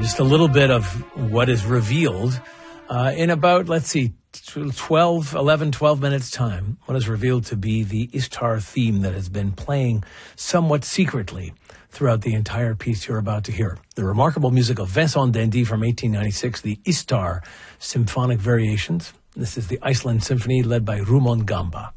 just a little bit of what is revealed in about, 12 minutes time. What is revealed to be the Ishtar theme that has been playing somewhat secretly throughout the entire piece you're about to hear. The remarkable music of Vincent Dendy from 1896, the Ishtar Symphonic Variations. This is the Iceland Symphony led by Rumon Gamba.